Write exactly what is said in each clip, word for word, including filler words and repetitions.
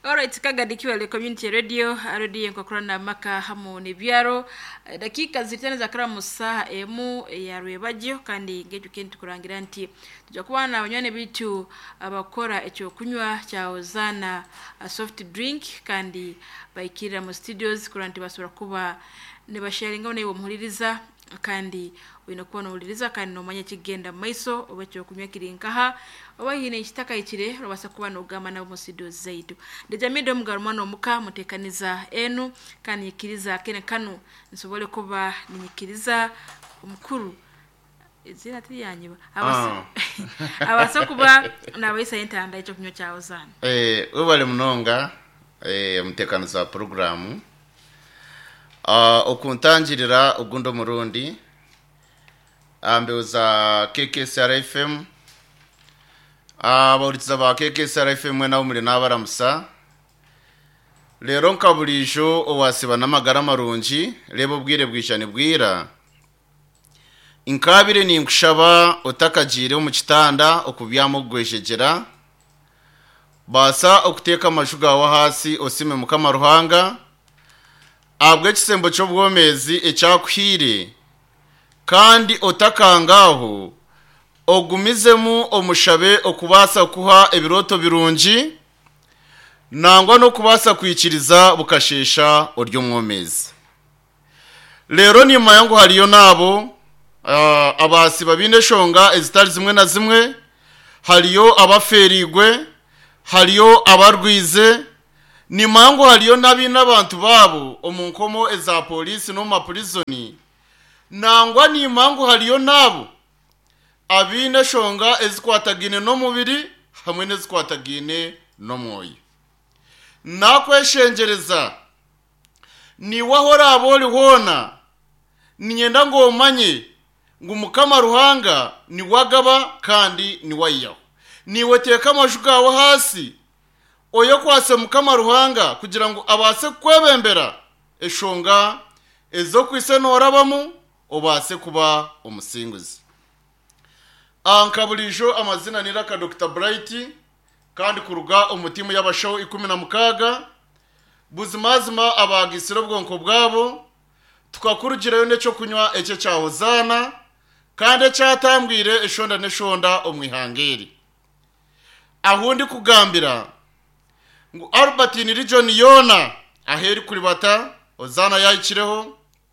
Alright, kagadikiwa le community radio arodi enkokorana maka hamu ne byaro dakika zitane za karamu saa emu ya rwebajyo kandi ngeju kintu kurangira nti tujja kubana abanywane bitu abakora ekyo kunywa kya Ozana soft drink kandi bayikira mu studios kuranti basura kuba ne basharinga ne muhuliriza kandi wino kuba no uliriza kandi no manya kigenda maiso obekyo kunywa kirinkaha oba hine ikitaka ikire robasa kuba no gama na mu studios zaitu ndejamido mugarumano muka mutekaniza enu kandi yikiriza kene kanu nsobole kuba ninyikiriza umukuru izina tiyanyiba abasa abasa kuba nabayisa intanda icyo kunyo cya Ozana eh ubale munonga eh mutekaniza programu ah uh, okuntangirira ugundo murundi ambeuza K K S R F M abawuriza ba K K S R F M mwe nawo muri nabaramusa lero nkabulijo owasiba namagara marungi lebo bwire bwishane bwira inkabire ni nkushaba otakagire mu kitanda okubyamo gwejegera basa okuteka amashuga wa hasi osime mukamaruhanga abwe kisembo cyo bwomezi ecyakwire kandi otakangaho ogumizemu omushabe okubasa kuha ebiroto birungi nangwa no kubasa kwikiriza bukashesha oryo mwomezi lero ni mayango haliyo nabo uh, abasi babine shonga ezitari zimwe na zimwe haliyo abaferigwe haliyo abarwize ni mango haliyo nabi n'abantu babo omunkomo eza police no ma prisoni nangwa ni mango haliyo nabo abine shonga ezikwatagine no mubiri hamwe nezikwatagine no moyo nakweshengereza ni wahora aboli hona ninyenda ngo omanye ngo mukama ruhanga ni wagaba kandi ni wayaho ni weteka amashuka wa hasi oyo kwase mukama ruhanga kugira ngo abase kwebembera eshonga ezo kwiseno orabamu obase kuba umusinguzi ankabulijo amazina niraka Doctor Bright kandi kuruga umutima y'abashaho ikumi na mukaga buzimazima abagisiro bwonko bwabo tukakurugirayo neco kunywa ece cya Ozana kandi cyatambwire eshonda neshonda omwihangeri ahundi kugambira ngo Albert ni region yona aheri kuri bata Ozana yayikireho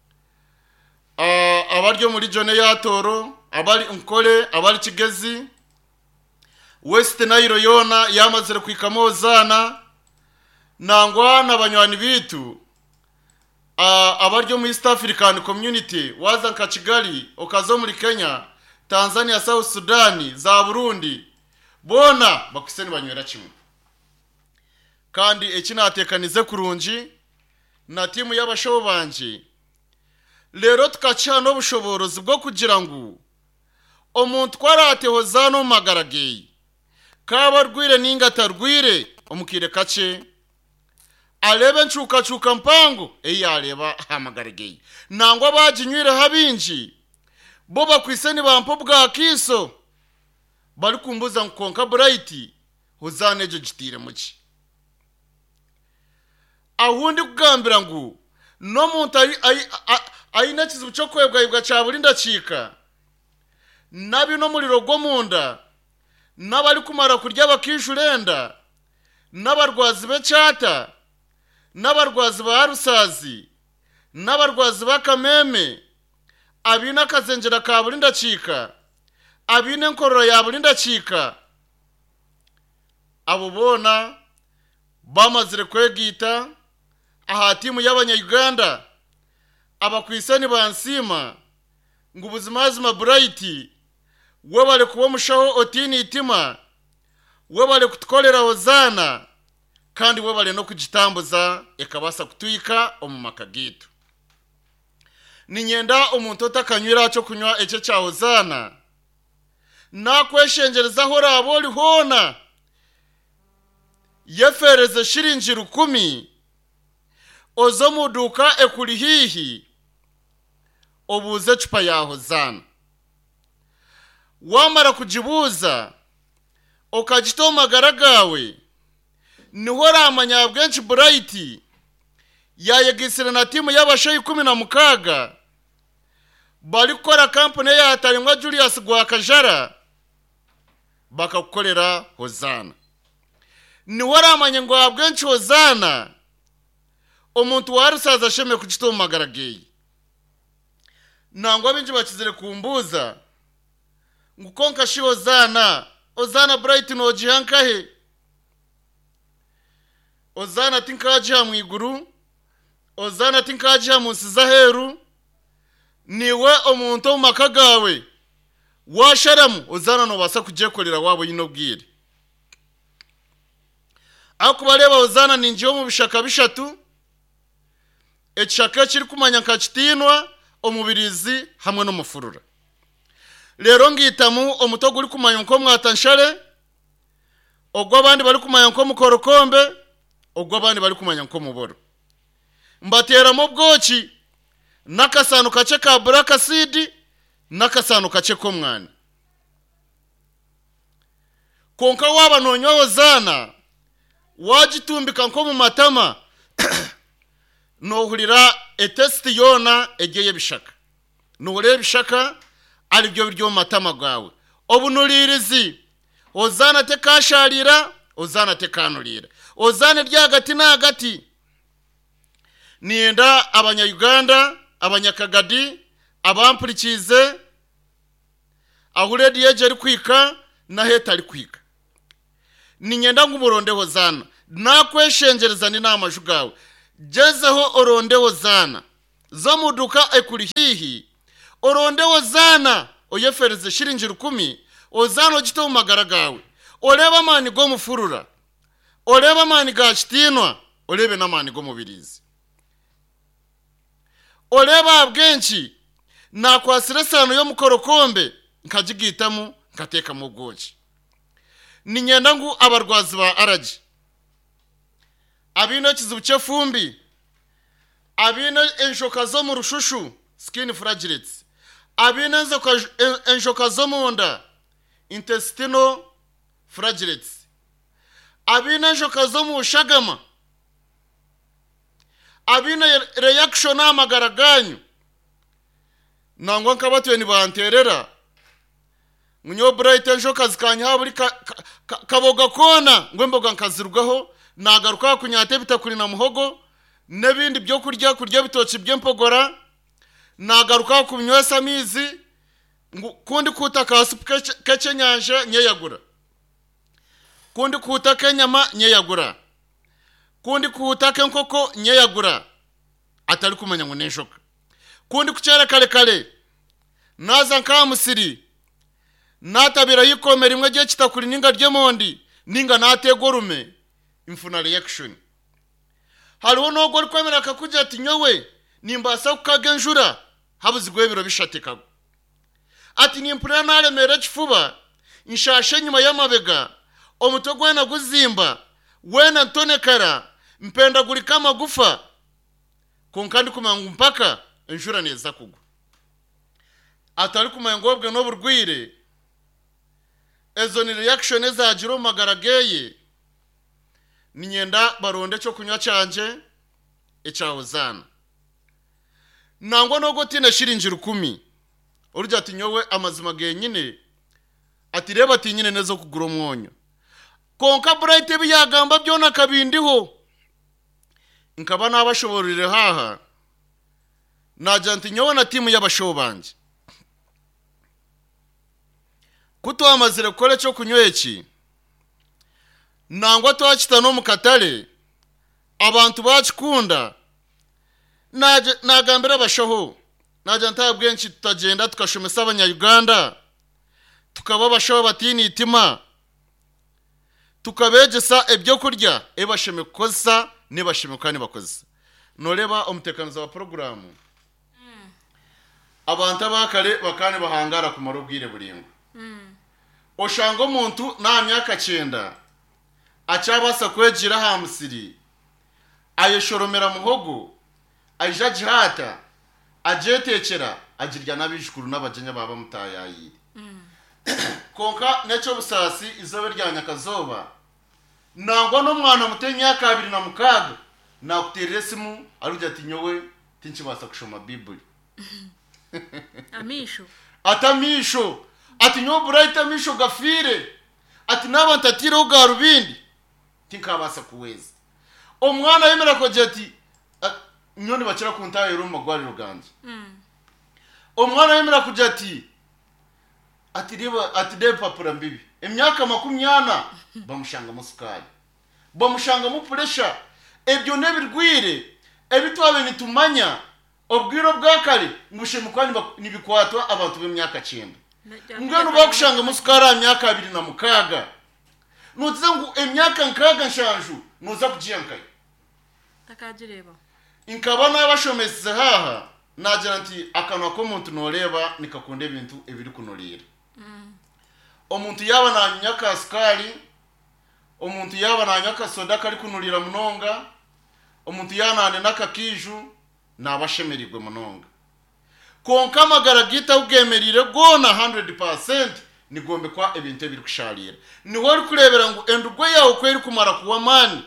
uh, abaryo muri region ya Toro abari Nkole abari Kigezi West Nile yona yamazire kwikamo Ozana nangwa n'abanywani bitu uh, abaryo mu East African Community waza nka Kigali okazo muri Kenya Tanzania South Sudan za Burundi bona bakuseni banywera kimwe kandi ekinatekanize kurungi na timu y'abashobo banje lero tukacana obushoborozi bwo kugira ngo omuntu kwarate Ozana magarageye kaba rwire ninga tarwire omukire kace alebe ncuka cuka mpango eyareba hamagarageye nangwa bajinywire habinji bo bakwiseni bampo bwa kiso bari kumbuza nkonka Bright Ozana ejo gitire muki ahundi kugambira ngo no muntu ari ari nakizu cyo kwebwa ibwa cyaburinda cika nabi no muri rogo munda nabari kumara kurya bakishurenda nabarwazi becata nabarwazi ba rusazi nabarwazi bakameme abina kazenjera kaburinda cika abine nkorora yaburinda cika abo bona bamazire kwegita aha timu y'abanya-Uganda abakwisani bansima ngo ubuzimazima Bright we bale kuba mushaho otini itima we bale kutukolera Ozana kandi we bale no kugitambuza ekabasa kutuyika omumaka gitu ninyenda omuntu otakanywira cyo kunywa ece cya Ozana nakweshengereza hora aboli hona yefereze shiringi rukumi ozo muduka ekuli hihi obuze chupa ya Ozana wamara kujibuza okajitoma garagawe niho ramanya bwenshi Bright yayegisira na timu y'abashayi kumi na mukaga bari gukora kampani yatarimwa Julius Gwakajara bakagukorera Hozana. Niho ramanya ngo abwenshi Hozana omuntu warusaza sheme kugitoma magarageye nangwa binji bakizire kumbuza ngukonka shi Hozana Hozana Bright no jihankahe Hozana tinkaje ha mwiguru Hozana tinkaje ha munsiza heru niwe omuntu makagawe washaramu Hozana no basa kujekorera wabo yino bwire akubareba Hozana ninjiyo mu bishaka bishatu ekishaka kiri kumanya nkakitinwa omubirizi hamwe no mufurura. Rero ngitamu omutogo uri kumanya nko mwatanshare ogwa abandi bari kumanya nko mukorokombe ogwa abandi bari kumanya nko muboro mbatera mu bwoki nakasano kace ka black acid nakasano kace ko mwana konka waba nonyo Hozana wagitumbika nko mu matama nohurira etesti yona egeye bishaka nuhurira bishaka ari byo biryo matama gawe obunulirizi Hozana te kasharira Hozana te kanulira Hozana ryagati nagati nienda abanya Uganda abanyakagadi abampurikize ahuredi yeje ari kwika na heta ari kwika ninyenda ngumuronde Hozana nakweshengereza ni namaju gawe jezeho oronde Hozana zo muduka ekuri hihi oronde Hozana oyefereze shiringi rukumi Hozana ogito magara gawe oleba mani go mufurura oleba mani ga kitinwa olebe na mani go mubirizi oleba abwenshi nakwasira sano yo mukorokombe nkajigitamu nkateka mu bwoki ninyenda ngu abarwazi ba araji abino kizubuce fumbi abino enshoka zo mu rushushu skin fragilates abino enshoka zo mu nda intestinal fragilates abino enshoka zo mu shagama abino reaction amagaraganyu nangwa nkabatwe ni banterera munyo Bright enshoka zikanya buri kaboga kona ngwemboga nkazirugaho nagaruka kunyate bitakuri na muhogo nebindi byo kurya kurya bitoci byempogora nagaruka kumnywesa mizi kundi kutaka supu kece nyanja nyeyagura kundi kutaka nyama nyeyagura kundi kutaka nkoko nyeyagura atari kumanya ngo nenshoka kundi kucera kale kale naza nkamusiri natabira yikomera imwe giye kitakuri ninga ryemondi ninga nategorume infuna reaction hariho nogo ari kwemera akakugira ati nyowe nimbasa kukagenjura habuzigwe biro bishatekago ati nimpura naremera kifuba inshashe nyuma y'amabega omutogwe na guzimba wena ntonekara mpenda guri kama gufa konkandi kumangu mpaka enjura neza kugwa atari kumangobwe no burwire ezo ni reaction ezagiro magarageye ninyenda baronde cyo kunywa cyanje echa Hozana nangwa no gotina shiringi rukumi urya ati nyowe amazima genyine ati reba ati nyine nezo kugura umwonyo konka Bright biyagamba byo nakabindiho nkaba nabashoborire haha najanti nyowe na timu y'abashobanje kuto amazire kole cyo kunyweki nangwa twakita no mukatale abantu bakikunda naje nagambira bashoho naje ntabwenshi tutagenda tukashomesa abanya Uganda tukaba bashoho batini itima tukabegesa ebyo kurya ebasheme kosa ne bashimukani bakoze noreba omutekanizo wa programu mm. abantu abakare bakane bahangara ku marubwire buringo mm. oshango umuntu na myaka cyenda acabasa kwegira hamusiri ayeshoromera muhogo ajajihata ajetekera agirya nabishukuru n'abajenya baba mutayayiri mm. konka neco busasi izobe ryanya kazoba nangwa no mwana muto imyaka abiri na mukaga nakuterera simu arujya ati nyowe tinchibasa kushoma Bible amisho atamisho ati nyo buraita misho gafire ati naba ntatira ugarubindi tinkabasa kuweza omwana yemera ko jati nyoni bakira kuntaye ro magwari ruganje mm. omwana yemera kujati ati riba ati de papura mbibi emyaka makumyana bamushanga musukari bamushanga mu pressure ebyo nebirwire ebitwabe nitumanya obwiro bwakali ngushimukwani nibikwatwa abantu b'emyaka cyenda ngano bakushanga musukara emyaka abiri na mukaga nutize ngo emyaka nkaga nshanju nuza kujiyankaye takajireba inkaba nabashomese haha nagira nti akanwa ko muntu noreba nikakunde ibintu ebiri kunolira mm. omuntu yaba na nyaka sukari omuntu yaba na nyaka soda kali kunulira munonga omuntu yanane nakakiju nabashemerirwe munonga konka amagara gita ugemerire gona one hundred percent nigombe kwa ebintu ebiri kusharira ni wari kurebera ngo endugwe yawe kweri kumara kuwa mani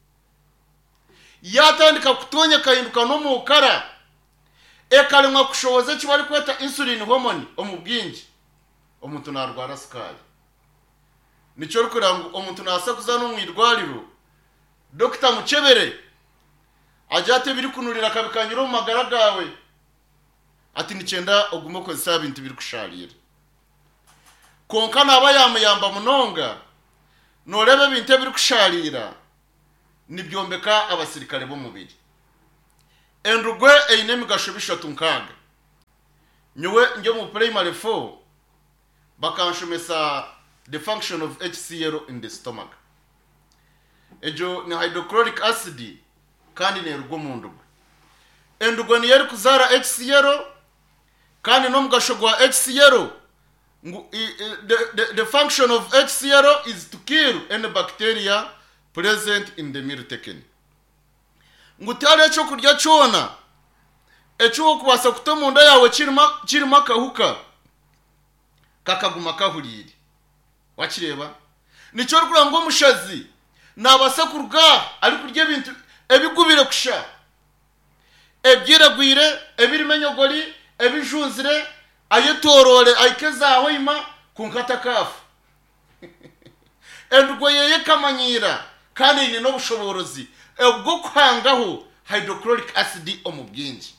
yatandika kutonya kahinduka no mukara ekalemwa kushoboza kibari kweta insulin hormone omubwingi omuntu narwara sukari nico rukura ngo omuntu nasa kuzana umwirwariro Dr Muchebere ajate biri kunurira kabikanyiro mu magara gawe ati nicenda ogumo ko zisaba ibintu biri kusharira konka naba yamuyamba munonga norebe ibintu biri kusharira nibyombeka abasirikare bo mubiri endugwe einemi gashobisha tunkaga nyowe nje mu primary four bakanshomesa the function of H C l in the stomach ejo ni hydrochloric acid kandi ne rugo mundu endugwe ni yari kuzara H C l kandi no mugashogwa H C l the, the, the function of H C l is to kill any bacteria present in the meal taken ngutare cyo kurya cyona echo kubasa kutomunda yawe kirima kirima kahuka kakaguma kahuriri wakireba nico rukura ngo mushazi nabasa kurga ari kurya ibintu ebigubire kusha ebyiragwire ebirimenyogori ebijunzire ayetorore ayikezaho ima kunkata kafu endugwe yeye kamanyira kandi ni no bushoborozi ebwo kwangaho hydrochloric acid omubwingi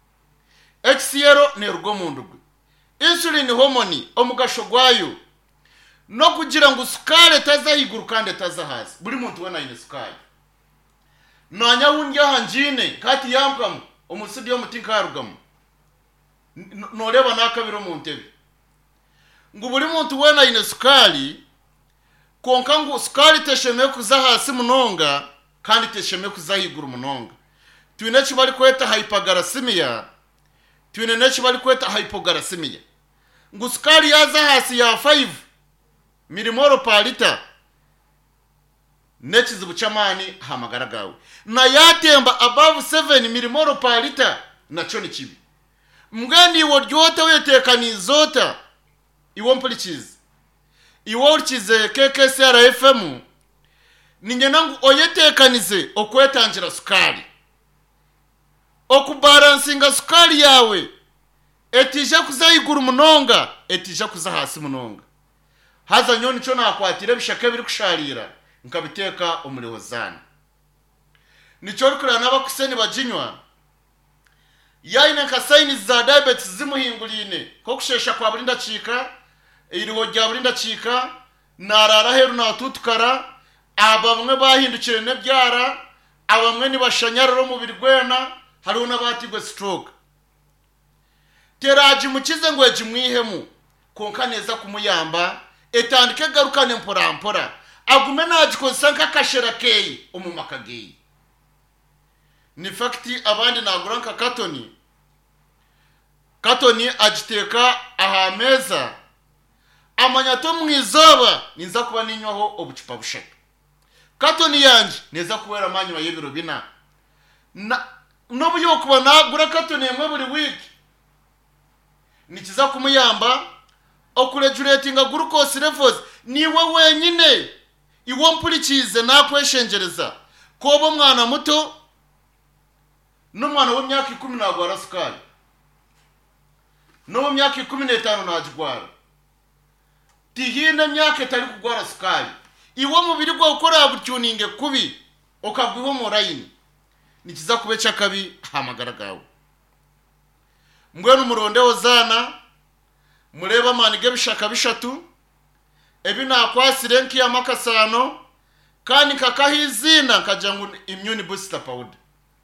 H C l ne rugo mundugwe insulin hormone omugashogwayo no kugira ngo sukari tazahiguru kandi tazahaza buri muntu wana ine sukari nanya wundya hanjine kati yampam omusidi yo mutinkarugamo noreba nakabiro mu ntebe ngo buri muntu wana ine sukari konka ngo sukari tesheme kuzahasi munonga kandi tesheme kuzahiguru munonga twine kibari kweta hyperglycemia twine nechi bari kweta hypoglycemia ngo sukari yaza hasi ya five millimole per liter nechi zibuchamani hamagara gawe na yatemba above seven millimole per liter nacho ni kibi mgandi wo ryote wetekani zota iwo mpulichize iwo urchize K K C R F M ninge nangu oyetekanize okwetangira sukari okubalansinga sukari yawe etija kuzayigura munonga etija kuza hasi munonga haza nyoni cyo nakwatire bishaka biri kusharira nkabiteka umurewozana nico rukura nabakuseni bajinywa yaine kasaini za diabetes zimuhinguline ko kushesha kwa burinda cika iriho rya burinda cika narara heru na tutukara abamwe bahindukire ne byara abamwe ni bashanyararo mu birwena hariho nabatigwe stroke teraji mukize ngo ejimwihemu konka neza kumuyamba etandike garukane mpora mpora agume nagikozesa nka kashera keyi umumakagei ni fakti abandi nagura nka katoni katoni agiteka aha meza amanyato mwizoba ninza kuba ninywaho obucupa bushaka katoni yanje neza kuwera manyi wa yebiro bina na nobu yokuba nagura katoni emwe buri wiki nikiza kumuyamba okurejuratinga glucose levels niwe wenyine iwo mpurikize nakweshengereza koba umwana muto n'umwana w'imyaka ikumi nagwara sukari no mu myaka ikumi n'itanu najigwara tihine myaka itari kugwara sukari iwo mubiri gwo ukora butuninge kubi okagwiho morayini nikiza kubecha kabi hamagara gawe mbwenu murondeho zana mureba manige bishaka bishatu ebi nakwasire nki amakasano kandi kakahizina kajangu immune booster powder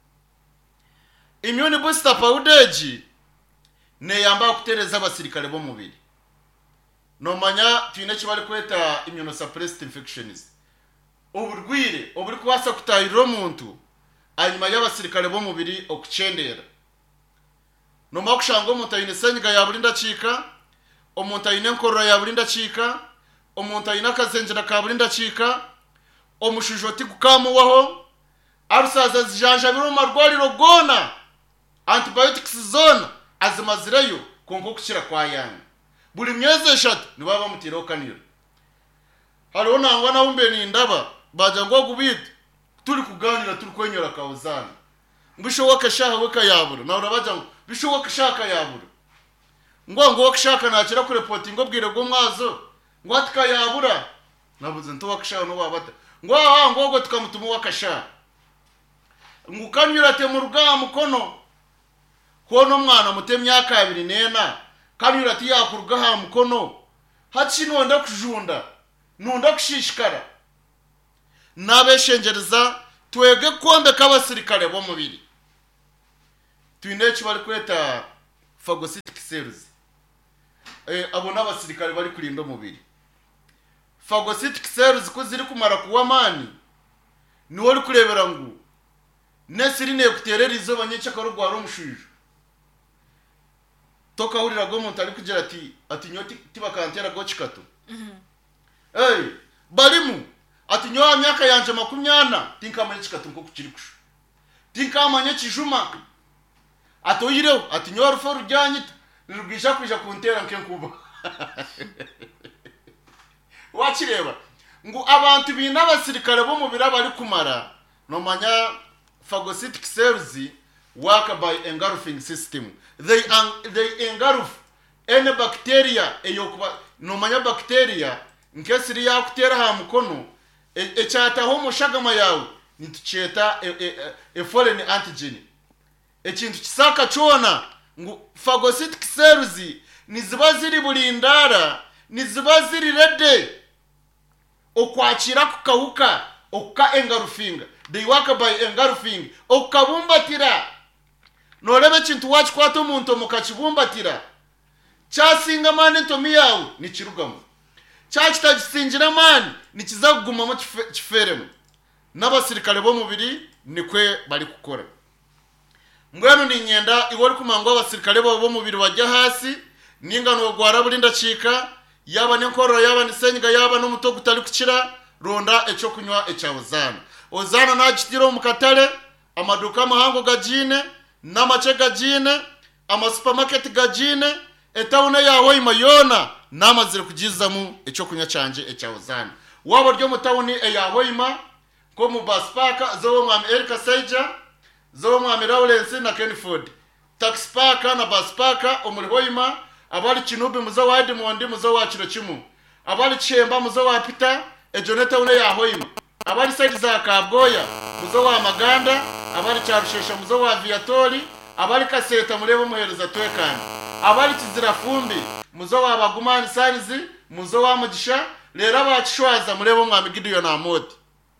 immune booster powder ji ne yamba kutereza abasirikare bo mubiri nomanya twine kibali kweta immunosuppressed infections uburwire oburi kwasa kutayiro muntu anyuma y'abasirikare bo mubiri okucendera noma kushanga umuntu ayine senyiga yaburinda cika umuntu ayine nkorora yaburinda cika umuntu ayine akazenjera kaburinda cika omushujoti kukamuwaho arusaza zijanja biro marwariro gona antibiotics zone azimazirayo konko kukira kwa yana buri myeze eshatu niba bamutira okanira hariho nangwa na umbe ni ndaba baja ngo gubita turi kuganira turi kwenyora kawuzana mbishoboka shaha weka yabura na urabaja ngo bishoboka shaka yabura ngo ngo wakishaka nakira ku reporting ngo bwire go mwazo ngo atka yabura nabuze nto wakishaka no wabata ngo aha ngo ngo tukamutuma wakasha ngo kanyura te mu rugamba mukono kono mwana mutemyaka abiri nena kanyura ati yakurugaha mukono hacino nda kujunda nunda kushishikara nabeshengereza twege kombe kabasirikare bo mubiri twine kibali kweta phagocytic cells eh abo nabasirikare bari kurinda mubiri phagocytic cells ko ziri kumara kuwa mani ni wori kurebera ngo nesiri ne kuterera izo banyecha karugwara umushuje toka urira go muntu ari kugira ati ati nyoti tibakantera go chikato mhm eh balimu ati nyoa myaka yanje makumyana tinkamanye chikato nko kukiri kushu tinkamanye kijuma atoyireho ati nyoa rufo rujyanyita nirubwisha kwija kuntera nke nkuba wakireba ngo abantu bina abasirikare bo mubira bari kumara no manya phagocytic cells work by engulfing system they um, they engulf any bacteria eyokuba no manya bacteria nkesiri yakutera ha mukono echata ho mushagama yawe nitucheta e, e, e foreign antigen ekintu kisaka chona ngo phagocytic cells niziba ziri bulindara niziba ziri ready okwakira kukahuka okka engulfing they work by engulfing okabumbatira norebe kintu wachi kwato muntu mukachibumbatira chasinga mane ntomi yawe ni kirugamo chakitagisingira mane nikizaguma mu kiferemo n'abasirikare bo mubiri nikwe bari gukora mbwenu ni nyenda iwori kumangwa abasirikare bo bo mubiri bajya hasi ningano gwara burinda cika yaba n'inkorora yaba nisenyiga yaba n'umuto gutari kukira ronda echo kunywa echabuzana ozana nakitiro mu katale amaduka mahango gajine n'amace gajine ama supermarket gajine etawune yawe imayona namazire kugizamu echo kunywa canje echabuzana wabo ryo mutawuni eyawe ima ko mu baspaka zo mu America Saija zo mu Lawrence na Kenford tax parka na baspaka omurihoima abali kinubi muzo wa Edmond muzo wa kiro kimu abali chemba muzo wa Peter ejoneta une ya hoima abali site za Kaboya muzo wa Maganda abali charushesha muzo wa Viatori abali kaseta murebo muhereza twekana abali kizira fumbi muzo wa bagumani sanizi muzo wa mugisha lera bakishwaza murebo mwami Gideon Amoti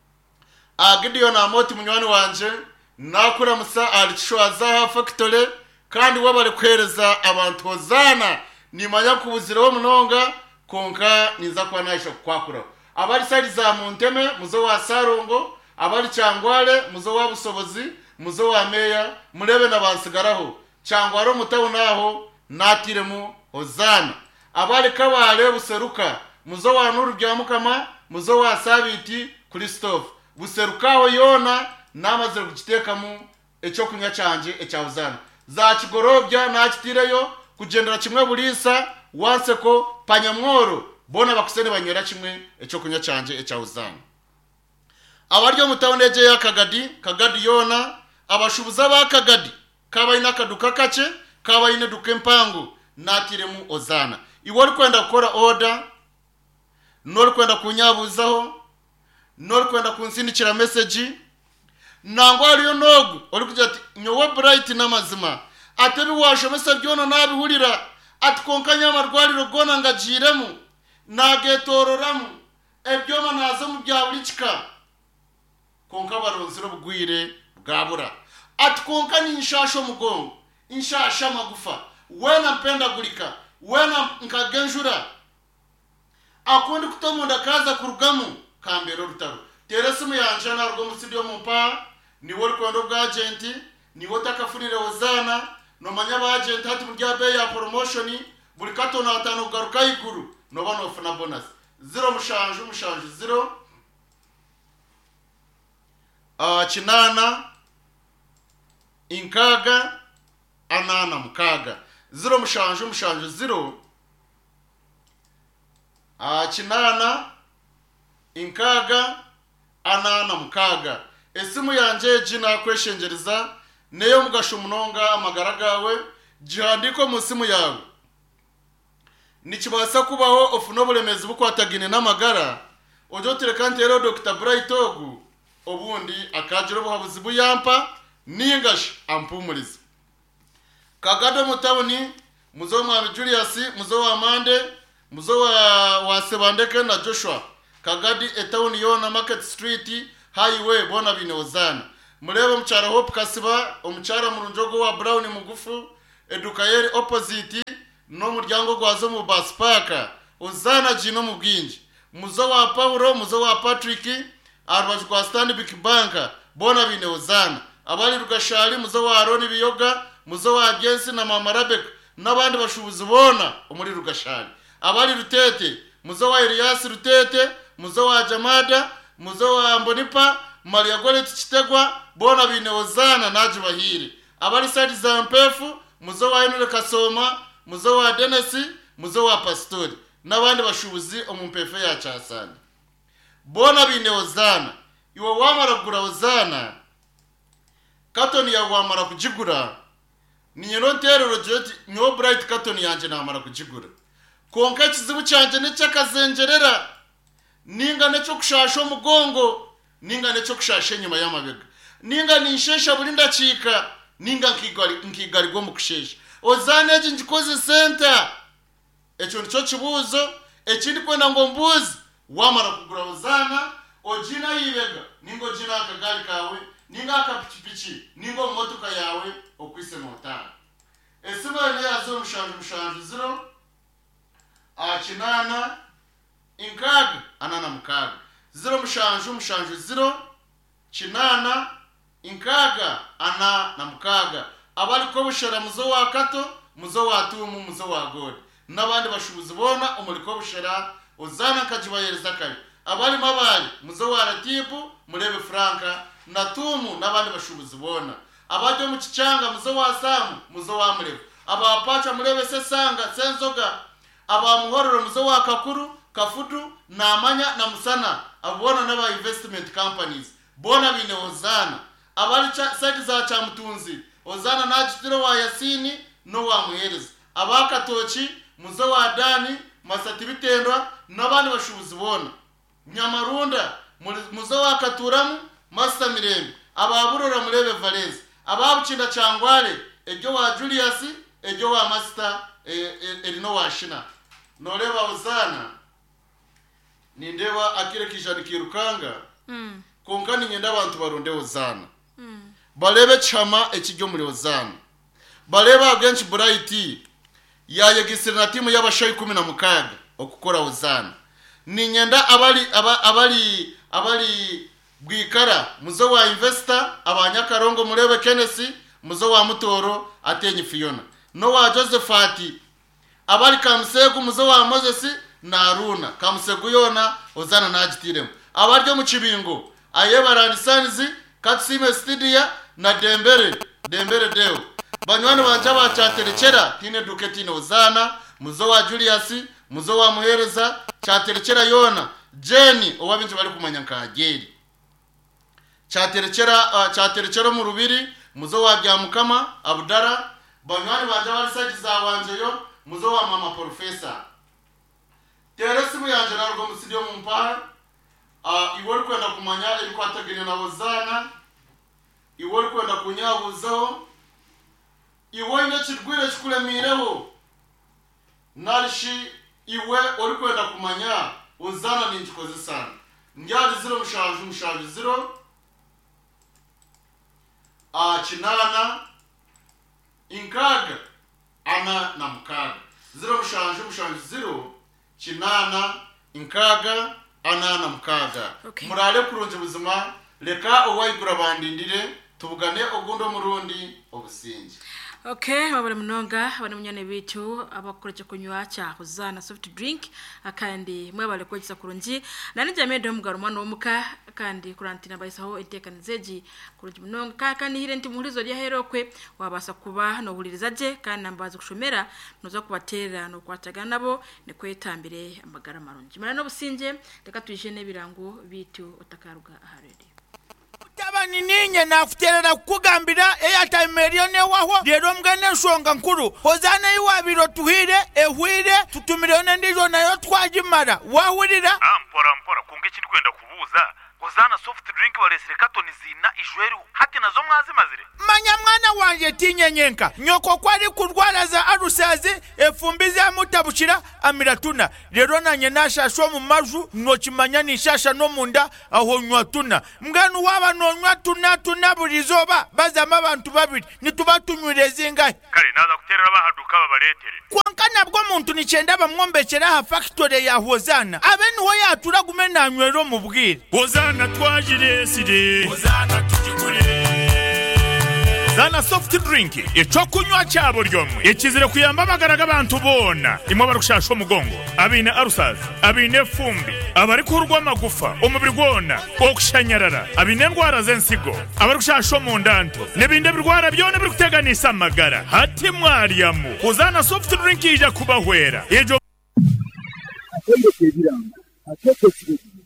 a Gideon Amoti munywani wanje nakura musa alishwaza factory kandi wabare kwereza abantu hozana nimanya kubuzira wo munonga konka niza kwa naisha kwakura abali side za Munteme muzo wa Sarongo abali Cyangwale muzo wa Busobozi muzo wa Meya murebe nabansigaraho Cyangwaro mutawunaho natiremu hozana abali Kabale Buseruka muzo wa Nuru bya Mukama muzo wa Sabiti Christophe Buserukaho yona namaze kugitekamo echo kunya canje echabuzana za kigorobya nakitireyo kugendera kimwe burisa wanseko panyamworo bona bakusene banyera kimwe echo kunya canje echabuzana abaryo mutawonege ya Kagadi Kagadi yona abashubuza ba Kagadi kabayina kaduka kace kabayina duke mpango natiremu ozana iwori kwenda gukora order nori kwenda kunyabuzaho nori kwenda kunsindikira message nango ariyo nogu ori kugira ati nyowe bright namazima atebi washomesa byono nabihurira ati konkanya amarwariro gona ngajiremu nagetororamu ebyoma nazo mu byabulika konka baronziro bugwire bwabura ati konka ni inshasho mugongo inshasha magufa wena mpenda gulika wena nkagenjura akundi kutomunda kaza kurugamu kambero rutaro teresimu yanje na rugo musidio mumpa ni wori kwando bwa agent ni wotakafunire ozana no manya ba agent hati murya be ya promotion buri kato na atano garuka iguru no bano ofuna bonus zero mushanju mushanju zero uh, chinana inkaga anana mukaga zero mushanju mushanju zero uh, chinana inkaga anana mukaga esimu yanje jina kweshengereza neyo mugasho munonga amagaragawe jihandiko mu simu yawe nikibasa kubaho ofuno bulemezi bukwatagine n'amagara ojo terekante rero Dr Bright Ogu obundi akajiro buhabuzi buyampa ningash ampumuriza Kagado mutawuni muzo mwa Julius muzo wa Mande muzo wa wa Sebandeke na Joshua Kagadi etawuni yona Market Street highway bona bine ozana murebe mchara Hope Kasiba omchara murunjogo wa Brown mugufu edukayeri opposite no muryango gwazo mu bus park ozana jino mu bwinji muzo wa Paulo muzo wa Patrick arbaje kwa Stanbic Bank bona bine ozana abali rugashali muzo wa Aroni biyoga muzo wa Agency na Mama Rabek nabandi bashubuzi bona umuri rugashali abali rutete muzo wa Elias rutete muzo wa Jamada muzo wa Mbonipa Maria Golet Kitegwa bona bine ozana naje bahire abali side za Mpefu muzo wa Henry Kasoma muzo wa Denesi muzo wa Pastori nabandi bashubuzi omumpefe ya Cyasana bona bine ozana iwo wamara gura ozana katoni ya wamara kujigura ninyero nterero jeti nyo Bright katoni yanje namara kujigura konka kizibu cyanje ne cyakazengerera ninga neco kushasha mugongo ninga neco kushasha nyuma y'amabega ninga ninshesha burinda cika ninga nkigari nkigari go mukushesha ozana je njikoze center echo nico kibuzo ekindi kwenda ngo mbuzi wamara kugura ozana ojina yibega ningo jina akagari kawe ninga akapichipichi ningo motoka yawe okwise motana esiba ne yazo mushanju mushanju zero achinana inkaga anana mukaga zero mushanju mushanju zero chinana inkaga ana na mukaga abali ko bushera muzo wa kato muzo wa tumu muzo wa gode nabandi bashubuzi bona umuliko bushera ozana kajibayereza kare abali mabali muzo wa ratibu murebe franka na tumu nabandi bashubuzi bona abaje mu kicanga muzo wa samu muzo wa murebe abapacha murebe sesanga senzoga abamuhororo muzo wa kakuru kafutu na amanya na musana abona naba investment companies bona bine ozana abali side za cha mutunzi ozana najitiro wa Yasini no wa muhereza abakatochi muzo wa Dani masati bitendwa nabandi bashubuzi bona Nyamarunda muzo wa Katuramu Master Mirembe ababurora murebe Valence ababucinda cyangwale ejo wa Julius ejo wa Master elino wa Shina noreba ozana nindeba akire kijani kirukanga mm. konkani nyenda abantu baronde ozana mm. balebe chama ekijyo muri ozana baleba agenshi Bright yayegisira na timu y'abashayi kumi na mukaga okukora ozana ni nyenda abali aba, abali abali bwikara muzo wa investor abanyakarongo murebe Kennesi muzo wa Mutoro atenyi Fiona no wa Josephati abali Kamsegu muzo wa Moses na Aruna Kamsegu yona ozana najitiremo abaryo mu kibingo ayebarani Sanzi Katsime Studia na Dembere Dembere Deo banywana banja bachaterekera tine duketine ozana muzo wa Julius muzo wa muhereza chaterekera yona Jenny owabinje bali kumanya nkageri cyaterekera uh, cyaterekera mu rubiri muzo wa byamukama Abdara banywani banje barisagiza wanjeyo muzo wa mama professor teresi muyanje narwo musidio mu mpaha uh, iwori kwenda kumanya iri kwatagene nabo zana iwori kwenda kunyabuzaho iwe nyakirwire kikuremireho narishi iwe ori kwenda kumanya uzana ninjikoze sana ndyari zero mushaje mushaje zero a chinana inkaga ana na mukaga zero mushaje mushaje zero chinana inkaga ana na mukaga okay. Murale kurunje buzima leka owayigura bandindire tubugane ogundo murundi obusingi. Okay, mabale mnonga bana munyane bitu abakoreje kunywa cha kuzana soft drink akandi mwebale kwegisa kurunji nani jamedo mugarumano omuka kandi kurantina bayisaho etekanizeji kurunji mnonga kakani hire nti mulizo lya herokwe wabasa kuba no hulirizaje kandi nambaza kushomera noza kubatera no kwataga nabo ne kwetambire amagara marunji mana no businje reka tuyishene birango bitu otakaruga aharedi tabani ninye nafuterera kugambira eyata miliyoni waho rero mgane nsonga nkuru hozana iwabiro tuhire ehwire tutumirone ndizo nayo twajimara wahurira ampora mpora kunge kindi kwenda kubuza hozana soft drink balesire katoni zina ijweru hati nazo mwazi mazire manya mwana wanje tinyenyenka nyoko kwari kurwara za arusazi efumbize mutabushira amiratuna rero nanye nashasho mu maju no kimanya nishasha no munda aho nywatuna mganu waba no nywatuna tunaburizoba bazama abantu babiri nitubatunywireze ingahe kale naza kuterera bahaduka babaletere kwankana bwo muntu nicenda bamwombekera ha factory ya hozana abeni ho yatura gumena nywero mu bwire hozana twajire sire hozana tujigure Zana soft drink ico kunywa cyabo ryomwe ikizire kuyamba bagaraga abantu bona imwe barushasho mugongo abine arusazi abine fumbi abari kurwa magufa umubiri gwona okushanyarara abine ndwara zensigo abarushasho mu ndanto nebinde birwara byone biri kuteganisa amagara hati mwariyamu kuzana soft drink ija kubahwera ejo akende kebiranga akeke